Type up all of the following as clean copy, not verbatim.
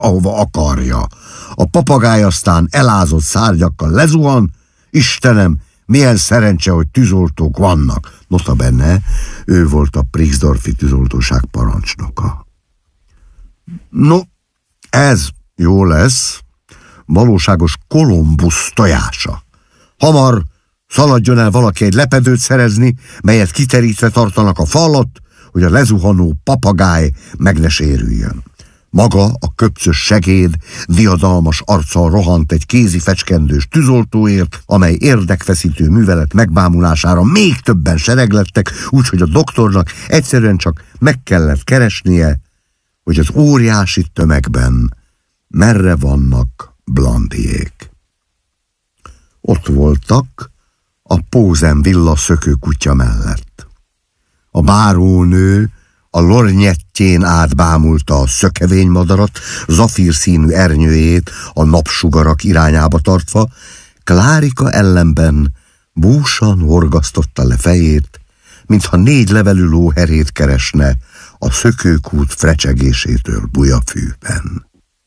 ahova akarja. A papagáj aztán elázott szárnyakkal lezuhan. Istenem, milyen szerencse, hogy tűzoltók vannak. Notabene, ő volt a Prixdorfi tűzoltóság parancsnoka. No, ez jó lesz. Valóságos Kolumbusz tojása. Hamar szaladjon el valaki egy lepedőt szerezni, melyet kiterítve tartanak a fa alatt, hogy a lezuhanó papagáj meg ne sérüljön. Maga, a köpcös segéd diadalmas arccal rohant egy kézi fecskendős tűzoltóért, amely érdekfeszítő művelet megbámulására még többen sereglettek, úgyhogy a doktornak egyszerűen csak meg kellett keresnie, hogy az óriási tömegben merre vannak Blandiék. Ott voltak a Pózen villa szökőkutya mellett. A bárónő a lornyettjén átbámulta a szökevénymadarat, zafírszínű ernyőjét a napsugarak irányába tartva, Klárika ellenben búsan horgasztotta le fejét, mintha 4 levelű lóherét keresne a szökőkút frecsegésétől bujafűben.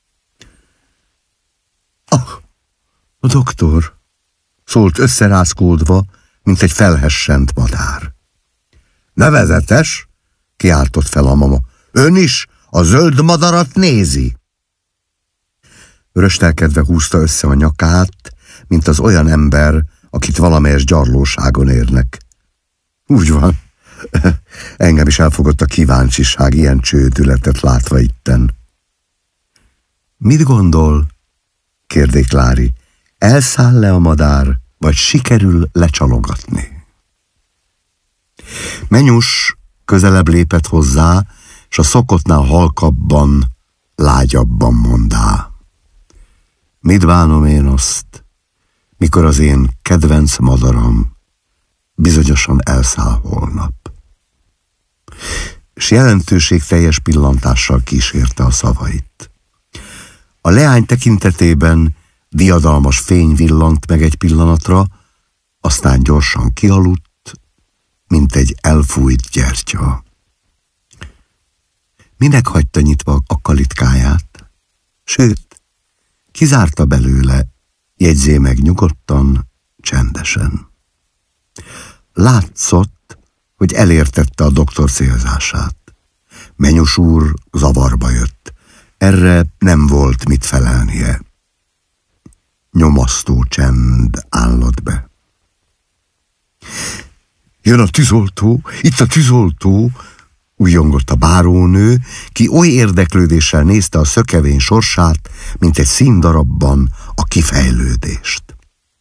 A doktor, szólt összerázkódva, mint egy felhessent madár. Nevezetes, kiáltott fel a mama. Ön is a zöld madarat nézi? Röstelkedve húzta össze a nyakát, mint az olyan ember, akit valamelyes gyarlóságon érnek. Úgy van. Engem is elfogott a kíváncsiság ilyen csődületet látva itten. Mit gondol? kérdé Klári. Elszáll le a madár, vagy sikerül lecsalogatni? Menyus közelebb lépett hozzá, s a szokottnál halkabban, lágyabban mondá. Mit bánom én azt, mikor az én kedvenc madaram bizonyosan elszáll holnap. S jelentőségteljes pillantással kísérte a szavait. A leány tekintetében diadalmas fény villant meg egy pillanatra, aztán gyorsan kialudt, mint egy elfújt gyertya. Minek hagyta nyitva a kalitkáját? Sőt, kizárta belőle, jegyzé meg nyugodtan, csendesen. Látszott, hogy elértette a doktor célzását. Menyus úr zavarba jött. Erre nem volt mit felelnie. Nyomasztó csend állott be. Jön a tűzoltó, itt a tűzoltó, újjongott a bárónő, ki oly érdeklődéssel nézte a szökevény sorsát, mint egy színdarabban a kifejlődést.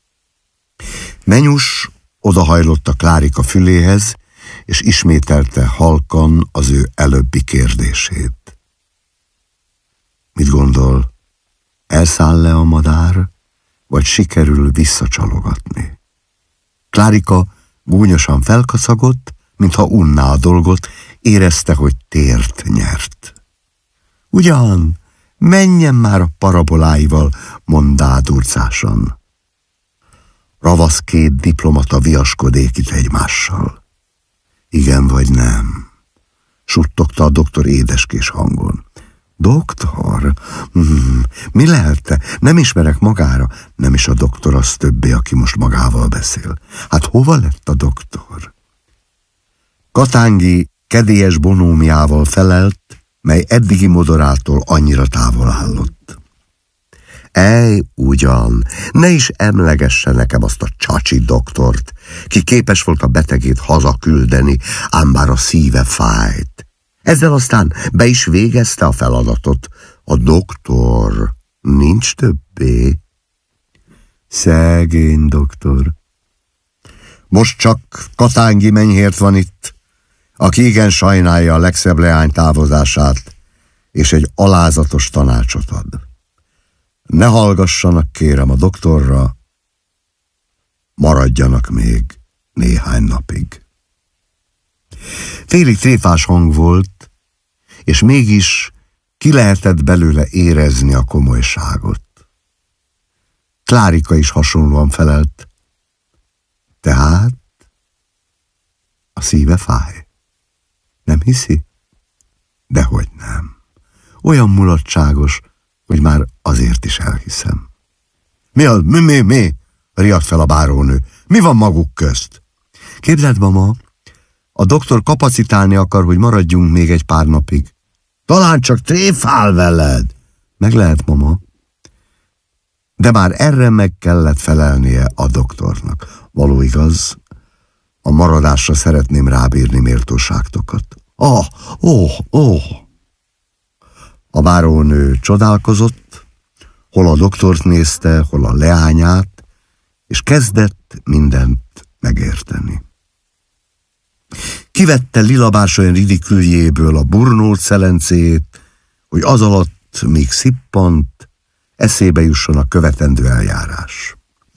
Menyus odahajlott a Klárika füléhez, és ismételte halkan az ő előbbi kérdését. Mit gondol, elszáll le a madár, vagy sikerül visszacsalogatni? Klárika gúnyosan felkacagott, mintha unná a dolgot, érezte, hogy tért nyert. Ugyan, menjen már a paraboláival, mondá durcásan. Ravasz 2 diplomata viaskodék itt egymással. Igen vagy nem, suttogta a doktor édeskés hangon. Doktor? Mi lehet-e? Nem ismerek magára. Nem is a doktor az többé, aki most magával beszél. Hát hova lett a doktor? Katángi kedélyes bonómiával felelt, mely eddigi modorától annyira távol állott. Ugyan, ne is emlegesse nekem azt a csacsi doktort, ki képes volt a betegét hazaküldeni, ám bár a szíve fájt. Ezzel aztán be is végezte a feladatot. A doktor nincs többé. Szegény doktor. Most csak Katángi menyhért van itt, aki igen sajnálja a legszebb leány távozását, és egy alázatos tanácsot ad. Ne hallgassanak, kérem, a doktorra, maradjanak még néhány napig. Félig tréfás hang volt, és mégis ki lehetett belőle érezni a komolyságot. Klárika is hasonlóan felelt. Tehát a szíve fáj. Nem hiszi? Dehogy nem. Olyan mulatságos, hogy már azért is elhiszem. Mi az? Mi? Riadt fel a bárónő. Mi van maguk közt? Képzeld, mama, a doktor kapacitálni akar, hogy maradjunk még egy pár napig. Talán csak tréfál veled. Meg lehet, mama. De már erre meg kellett felelnie a doktornak. Való igaz, a maradásra szeretném rábírni méltóságtokat. A bárónő csodálkozott, hol a doktort nézte, hol a leányát, és kezdett mindent megérteni. Kivette lilabársony ridiküljéből a burnót szelencét, hogy az alatt, míg szippant, eszébe jusson a követendő eljárás.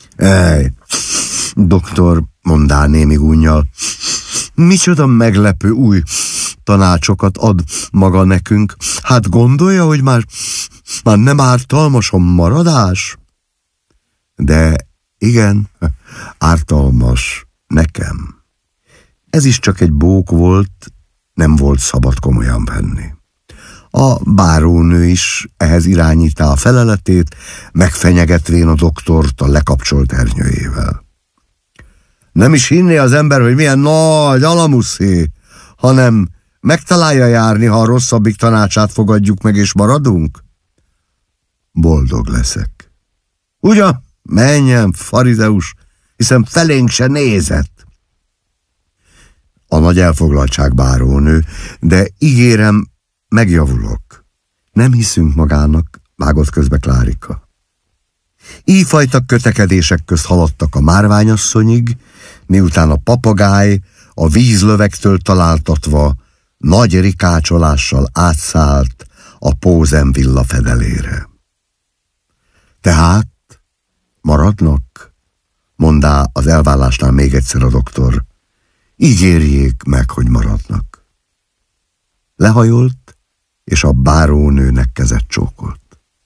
Doktor, mondá némi gúnnyal, micsoda meglepő új tanácsokat ad maga nekünk. Hát gondolja, hogy már nem ártalmas a maradás? De igen, ártalmas nekem. Ez is csak egy bók volt, nem volt szabad komolyan venni. A bárónő is ehhez irányítá a feleletét, megfenyegetvén a doktort a lekapcsolt ernyőjével. Nem is hinné az ember, hogy milyen nagy alamuszé, hanem megtalálja járni, ha a rosszabbik tanácsát fogadjuk meg és maradunk? Boldog leszek. Ugyan? Menjen, farizeus, hiszen felénk se nézett. A nagy elfoglaltság bárónő, de ígérem, megjavulok. Nem hiszünk magának, vágott közbe Klárika. Íjfajta kötekedések közt haladtak a márványasszonyig, miután a papagáj a vízlövektől találtatva nagy rikácsolással átszállt a Pózen villa fedelére. Tehát maradnak? Mondá az elvállásnál még egyszer a doktor. Ígérjék meg, hogy maradnak. Lehajolt, és a bárónőnek kezet csókolt.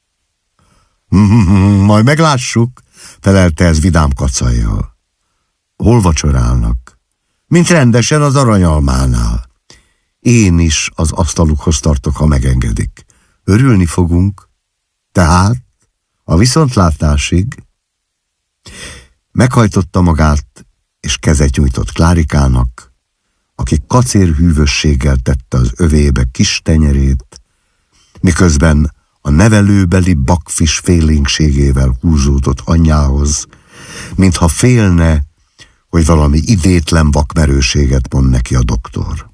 Majd meglássuk, felelte ez vidám kacajjal. Hol vacsorálnak? Mint rendesen az Aranyalmánál. Én is az asztalukhoz tartok, ha megengedik. Örülni fogunk. Tehát a viszontlátásig. Meghajtotta magát, és kezet nyújtott Klárikának, aki kacérhűvösséggel tette az övébe kis tenyerét, miközben a nevelőbeli bakfis félénkségével húzódott anyjához, mintha félne, hogy valami idétlen vakmerőséget mond neki a doktor.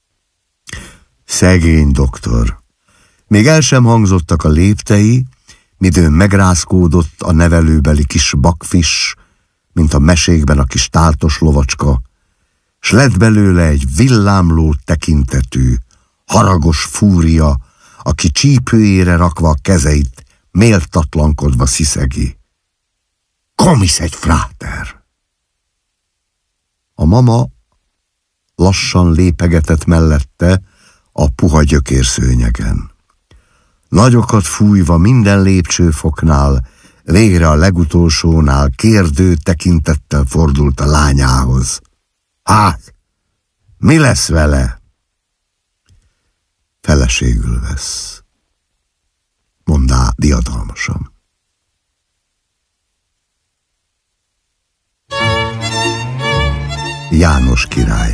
Szegény doktor. Még el sem hangzottak a léptei, midőn megrázkódott a nevelőbeli kis bakfis, mint a mesékben a kis táltos lovacska, s lett belőle egy villámló tekintetű, haragos fúria, aki csípőjére rakva a kezeit, méltatlankodva sziszegi. Komisz egy fráter! A mama lassan lépegetett mellette a puha gyökérszőnyegen. Nagyokat fújva minden lépcsőfoknál, végre a legutolsónál kérdő tekintettel fordult a lányához. Hát, mi lesz vele? Feleségül vesz, mondá diadalmasan. János király.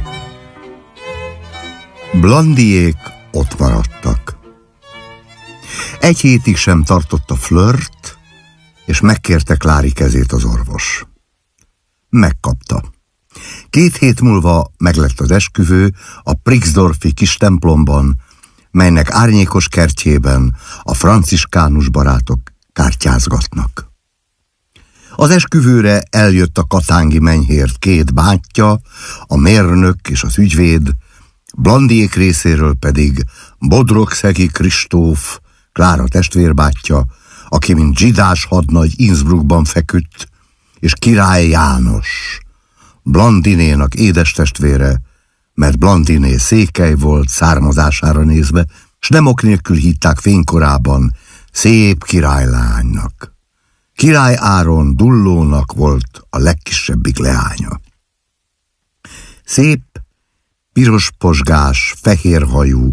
Blandiék ott maradtak. Egy hétig sem tartott a flört, és megkérte Klári kezét az orvos. Megkapta. 2 hét múlva meglett az esküvő a Prixdorfi kis templomban, melynek árnyékos kertjében a franciskánus barátok kártyázgatnak. Az esküvőre eljött a katángi menyhért 2 bátyja, a mérnök és az ügyvéd, Blandiék részéről pedig Bodrogszegi Kristóf, Klára testvérbátyja, aki mint zsidás hadnagy Innsbruckban feküdt, és Király János, Blandinénak édestestvére, mert Blandiné székely volt származására nézve, s nem ok nélkül hitták fénykorában szép királylánynak. Király Áron Dullónak volt a legkisebbik leánya. Szép, piros posgás, fehérhajú,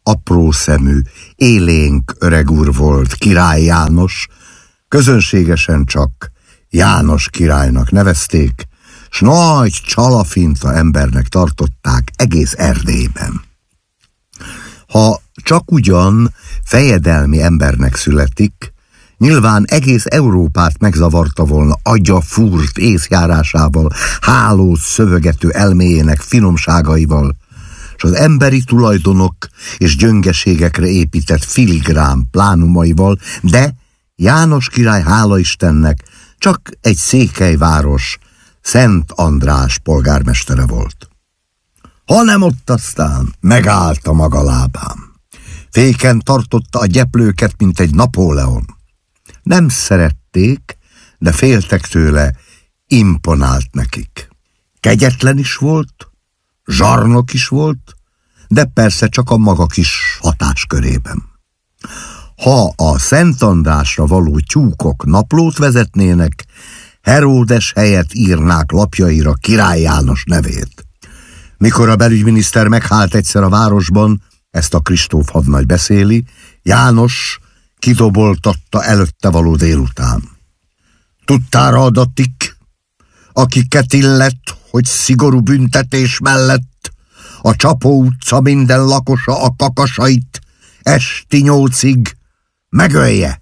apró szemű, élénk öreg úr volt, Király János, közönségesen csak János királynak nevezték, s nagy csalafinta embernek tartották egész Erdélyben. Ha csak ugyan fejedelmi embernek születik, nyilván egész Európát megzavarta volna agya fúrt észjárásával, hálót szövegető elméjének finomságaival, és az emberi tulajdonok és gyöngeségekre épített filigrán plánumaival, de János király, hála Istennek, csak egy székelyváros, Szent András polgármestere volt. Hanem ott aztán megállt a maga lábán. Féken tartotta a gyeplőket, mint egy Napóleon. Nem szerették, de féltek tőle, imponált nekik. Kegyetlen is volt, zsarnok is volt, de persze csak a maga kis hatáskörében. Ha a Szent Andrásra való tyúkok naplót vezetnének, Heródes helyett írnák lapjaira Király János nevét. Mikor a belügyminiszter meghált egyszer a városban, ezt a Kristóf hadnagy beszéli, János kidoboltatta előtte való délután. Tudtára adatik, akiket illett, hogy szigorú büntetés mellett a Csapó utca minden lakosa a kakasait esti 8-ig megölje.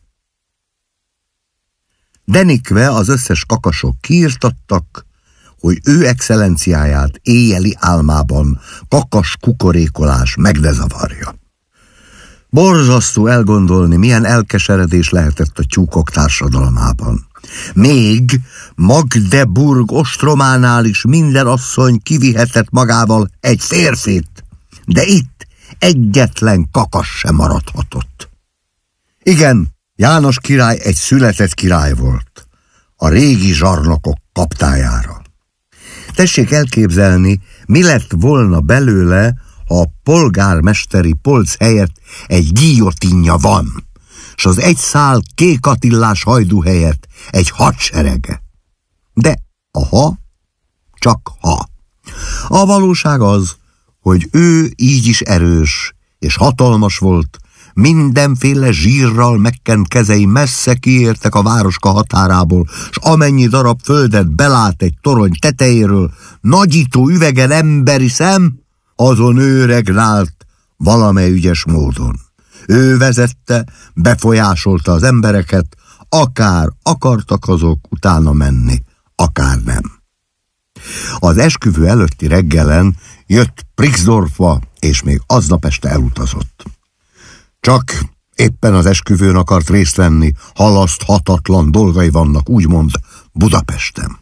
Denikve az összes kakasok kiirtattak, hogy ő excellenciáját éjjeli álmában kakas kukorékolás meg ne zavarja. Borzasztó elgondolni, milyen elkeseredés lehetett a tyúkok társadalmában. Még Magdeburg ostrománál is minden asszony kivihetett magával egy férfit, de itt egyetlen kakas sem maradhatott. Igen, János király egy született király volt, a régi zsarnokok kaptájára. Tessék elképzelni, mi lett volna belőle, ha a polgármesteri polc helyett egy guillotinja van, s az egy szál Kék Attillás hajdú helyett egy hadserege. De a ha, csak ha. A valóság az, hogy ő így is erős és hatalmas volt, mindenféle zsírral megkent kezei messze kiértek a városka határából, s amennyi darab földet belát egy torony tetejéről, nagyító üvegen emberi szem, azon ő regnált valamely ügyes módon. Ő vezette, befolyásolta az embereket, akár akartak azok utána menni, akár nem. Az esküvő előtti reggelen jött Prixdorfba, és még aznap este elutazott. Csak éppen az esküvőn akart részt venni, halaszthatatlan dolgai vannak, úgymond Budapesten.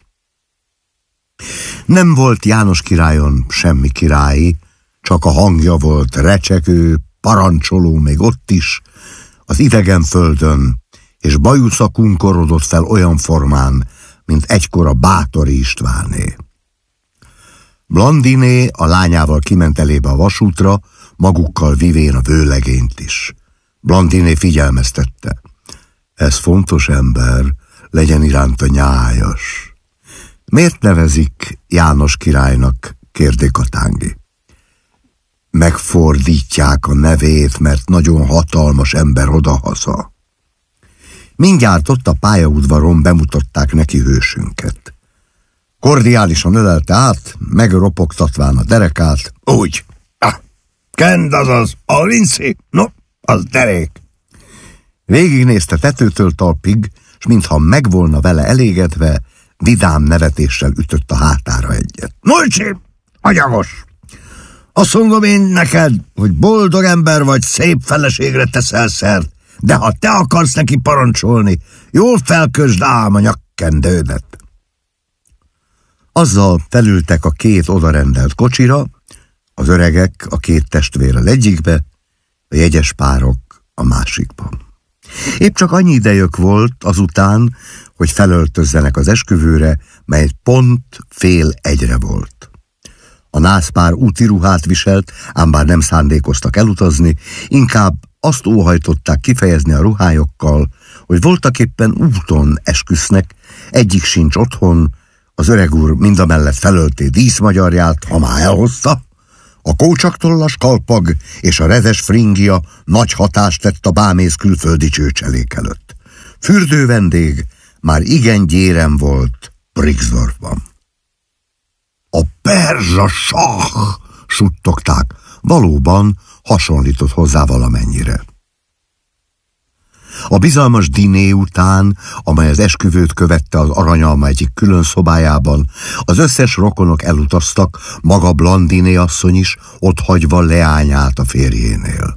Nem volt János királyon semmi királyi, csak a hangja volt recsegő, parancsoló még ott is, az idegen földön, és bajusza kunkorodott fel olyan formán, mint egykor a Báthori Istváné. Blandiné a lányával kiment elébe a vasútra, magukkal vivén a vőlegényt is. Blandiné figyelmeztette. Ez fontos ember, legyen iránta nyájas. Miért nevezik János királynak? Kérdé Katángi. Megfordítják a nevét, mert nagyon hatalmas ember odahaza. Mindjárt ott a pályaudvaron bemutatták neki hősünket. Kordiálisan ölelte át, megropogtatván a derekát. Úgy. Kend azaz, a Vinci? No, az derék. Végignézte tetőtől talpig, s mintha meg volna vele elégedve, vidám nevetéssel ütött a hátára egyet. Nulcsi, agyagos! Azt mondom én neked, hogy boldog ember vagy, szép feleségre teszel szert, de ha te akarsz neki parancsolni, jól felkösd ám a nyakkendődet. Azzal felültek a két odarendelt kocsira, az öregek a két testvérrel egyikbe, a jegyes párok a másikban. Épp csak annyi idejük volt azután, hogy felöltözzenek az esküvőre, mely pont 12:30 volt. A nászpár úti ruhát viselt, ám bár nem szándékoztak elutazni, inkább azt óhajtották kifejezni a ruhájukkal, hogy voltaképpen úton esküsznek, egyik sincs otthon, az öreg úr mindamellett felölté díszmagyarját, ha már elhozta, A kócsaktollas kalpag és a rezes fringia nagy hatást tett a bámész külföldi csőcselék előtt. Fürdő vendég már igen gyéren volt Brixdorfban. A perzsa sáh, suttogták, valóban hasonlított hozzá valamennyire. A bizalmas diné után, amely az esküvőt követte az Aranyalma egyik külön szobájában, az összes rokonok elutaztak, maga Blandiné asszony is, otthagyva leányát a férjénél.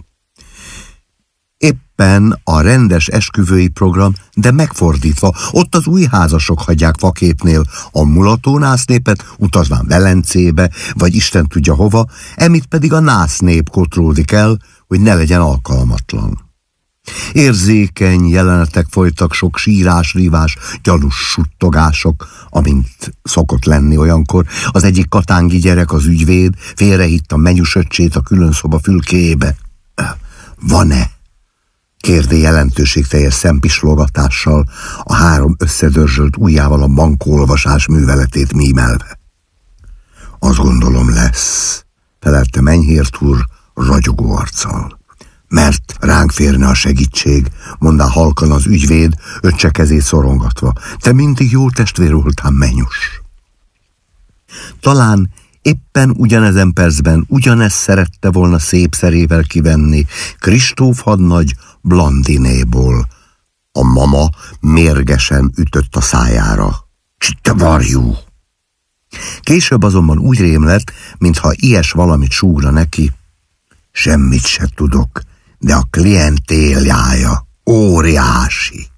Éppen a rendes esküvői program, de megfordítva, ott az új házasok hagyják faképnél a mulatónásznépet, utazván Velencébe, vagy Isten tudja hova, emitt pedig a násznép kotródik el, hogy ne legyen alkalmatlan. Érzékeny jelenetek folytak, sok sírás, rívás, gyanús suttogások, amint szokott lenni olyankor. Az egyik katángi gyerek, az ügyvéd, félrehitt a menyusöccsét a külön szoba fülkéjébe. Van-e? Kérdé jelentőségteljes szempislogatással, a 3 összedörzsölt ujjával a bankolvasás műveletét mímelve. Azt gondolom lesz, felelte Menyhért úr ragyogó arccal. Mert ránk férne a segítség, mondá halkan az ügyvéd, öccse kezét szorongatva. Te mindig jó testvér voltál, Menyus. Talán éppen ugyanezen percben ugyanezt szerette volna szép szerével kivenni Kristóf hadnagy Blandinéból. A mama mérgesen ütött a szájára. Te varjú! Később azonban úgy rémlett, mintha ilyes valamit súgna neki. Semmit se tudok, de a klientéljája óriási.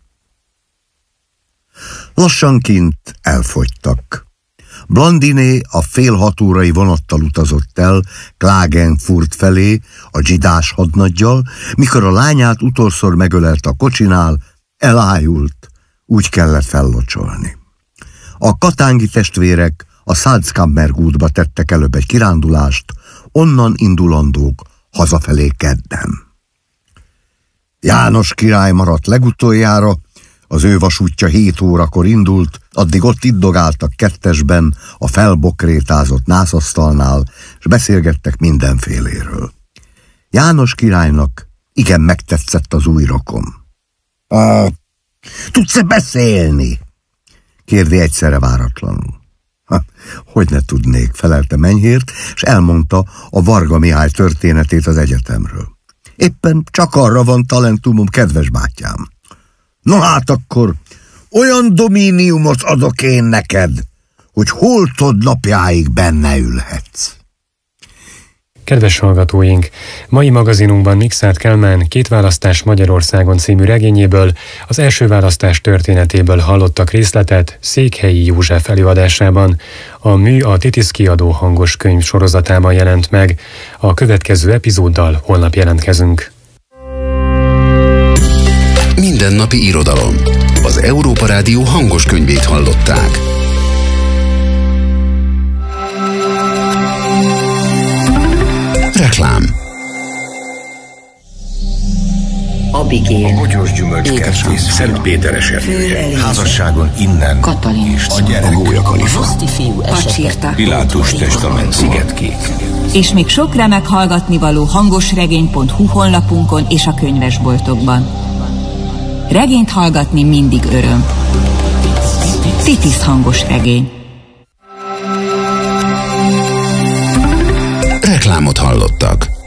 Lassanként elfogytak. Blandiné a fél 6 órai vonattal utazott el Klagenfurt felé a zsidás hadnaggyal, mikor a lányát utolszor megölelte a kocsinál, elájult, úgy kellett fellocsolni. A katángi testvérek a Salzkammergutba tettek előbb egy kirándulást, onnan indulandók hazafelé kedden. János király maradt legutoljára, az ő vasútja 7 órakor indult, addig ott iddogáltak kettesben a felbokrétázott nászasztalnál, és beszélgettek mindenféléről. János királynak igen megtetszett az új rokon. Tudsz-e beszélni? Kérdi egyszerre váratlanul. Hogy ne tudnék, felelte Menyhért, és elmondta a Varga Mihály történetét az egyetemről. Éppen csak arra van talentumom, kedves bátyám. No hát akkor olyan domíniumot adok én neked, hogy holtod napjáig benne ülhetsz. Kedves hallgatóink, mai magazinunkban Nikszárd Kálmán 2 választás Magyarországon című regényéből, az első választás történetéből hallottak részletet Székhelyi József előadásában. A mű a Titisz Kiadó hangos könyv sorozatában jelent meg. A következő epizóddal holnap jelentkezünk. Mindennapi irodalom. Az Európa Rádió hangos könyvét hallották. Reklám. Abigail, a bogyós gyümölcskertész, Szent Péter esernyője, házasságon innen, Katalin, a gyerek, a gólyakalifa, Pilátus testament, Szigetkék. És még sok remek hallgatnivaló hangosregény.hu honlapunkon és a könyvesboltokban. Regényt hallgatni mindig öröm. Titisz hangos regény. Reklámot hallottak.